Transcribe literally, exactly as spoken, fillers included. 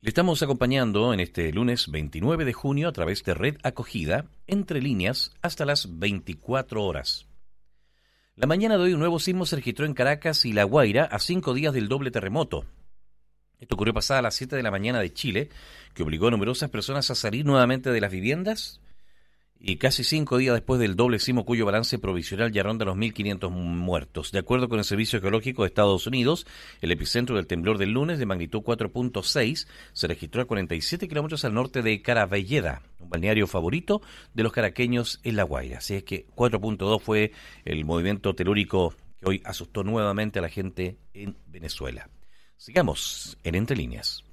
Le estamos acompañando en este lunes veintinueve de junio a través de Red Acogida, entre líneas, hasta las veinticuatro horas. La mañana de hoy un nuevo sismo se registró en Caracas y La Guaira a cinco días del doble terremoto. Esto ocurrió pasada a las siete de la mañana de Chile, que obligó a numerosas personas a salir nuevamente de las viviendas, y casi cinco días después del doble sismo cuyo balance provisional ya ronda los mil quinientos muertos. De acuerdo con el Servicio Geológico de Estados Unidos, el epicentro del temblor del lunes, de magnitud cuatro punto seis, se registró a cuarenta y siete kilómetros al norte de Caravelleda, un balneario favorito de los caraqueños en La Guaira. Así es que cuatro punto dos fue el movimiento telúrico que hoy asustó nuevamente a la gente en Venezuela. Sigamos en Entre Líneas.